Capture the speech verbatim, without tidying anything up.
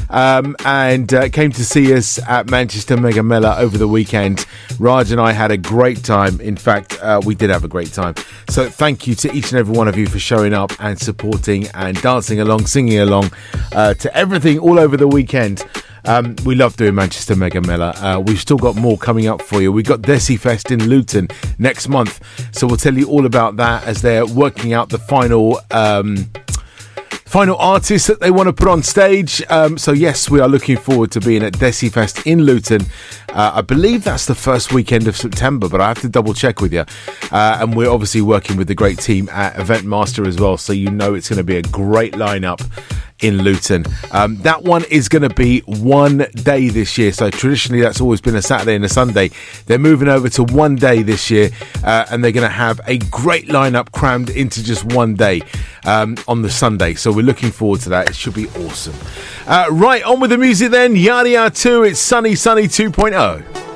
um, and uh, came to see us at Manchester Mega Mela over the weekend. Raj and I had a great time. In fact, uh, we did have a great time. So thank you to each and every one of you for showing up and supporting and dancing along, singing along uh, to everything all over the weekend. Um, we love doing Manchester Mega Mela. Uh, we've still got more coming up for you. We've got Desi Fest in Luton next month. So we'll tell you all about that as they're working out the final um, final artists that they want to put on stage. Um, so yes, we are looking forward to being at Desi Fest in Luton. Uh, I believe that's the first weekend of September, but I have to double check with you. Uh, and we're obviously working with the great team at Eventmaster as well. So you know it's going to be a great lineup in Luton. Um, that one is going to be one day this year. So traditionally that's always been a Saturday and a Sunday. They're moving over to one day this year, uh, and they're going to have a great lineup crammed into just one day um, on the Sunday. So we're looking forward to that. It should be awesome. Uh, right, on with the music then. Yadi two, it's Sunny Sunny two point oh.